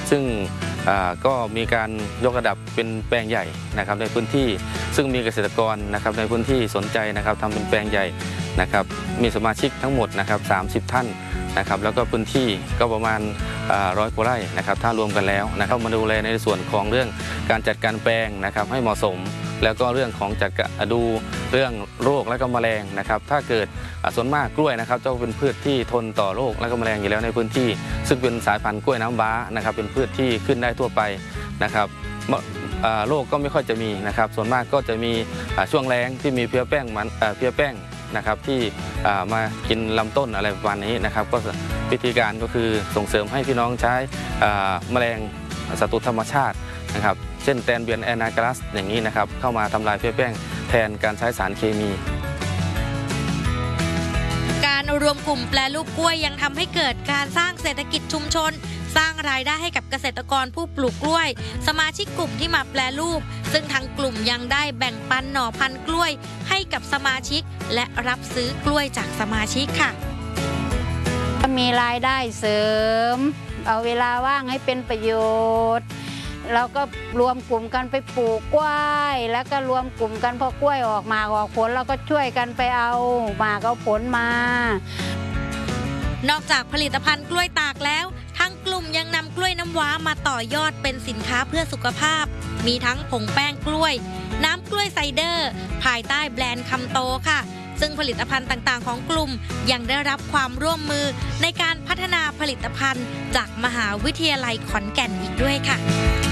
ซึ่งก็มีการยกระดับเป็นแปลงใหญ่นะครับในพื้นที่ซึ่งมีเกษตรกรนะครับในพื้นที่สนใจนะครับทำเป็นแปลงใหญ่นะครับมีสมาชิกทั้งหมดนะครับ30 ท่านนะครับแล้วก็พื้นที่ก็ประมาณ100 กว่าไร่นะครับถ้ารวมกันแล้วนะครับมาดูแลในส่วนของเรื่องการจัดการแปลงนะครับให้เหมาะสมแล้วก็เรื่องของดูเรื่องโรคและก็แมลงนะครับถ้าเกิดส่วนมากกล้วยนะครับจะเป็นพืชที่ทนต่อโรคและก็แมลงอยู่แล้วในพื้นที่ซึ่งเป็นสายพันธุ์กล้วยน้ำว้านะครับเป็นพืชที่ขึ้นได้ทั่วไปนะครับโรคก็ไม่ค่อยจะมีนะครับส่วนมากก็จะมีช่วงแล้งที่มีเพี้ยแป้งนะครับที่มากินลำต้นอะไรประมาณนี้นะครับก็วิธีการก็คือส่งเสริมให้พี่น้องใช้แมลงศัตรูธรรมชาตินะครับเช่นแตนเบียนแอนากรัสอย่างนี้นะครับเข้ามาทำลายเพี้ยแป้งแทนการใช้สารเคมีการรวมกลุ่มแปรรูปกล้วยยังทำให้เกิดการสร้างเศรษฐกิจชุมชนสร้างรายได้ให้กับเกษตรกรผู้ปลูกกล้วยสมาชิกกลุ่มที่มาแปรรูปซึ่งทางกลุ่มยังได้แบ่งปันหน่อพันธุ์กล้วยให้กับสมาชิกและรับซื้อกล้วยจากสมาชิกค่ะมีรายได้เสริมเอาเวลาว่างให้เป็นประโยชน์เราก็รวมกลุ่มกันไปปลูกกล้วยแล้วก็รวมกลุ่มกันพอกล้วยออกมาออกผลเราก็ช่วยกันไปเอาหมากเอาผลมานอกจากผลิตภัณฑ์กล้วยตากแล้วทางกลุ่มยังนำกล้วยน้ำว้ามาต่อยอดเป็นสินค้าเพื่อสุขภาพมีทั้งผงแป้งกล้วยน้ำกล้วยไซเดอร์ภายใต้แบรนด์คำโตค่ะซึ่งผลิตภัณฑ์ต่างๆของกลุ่มยังได้รับความร่วมมือในการพัฒนาผลิตภัณฑ์จากมหาวิทยาลัยขอนแก่นอีกด้วยค่ะ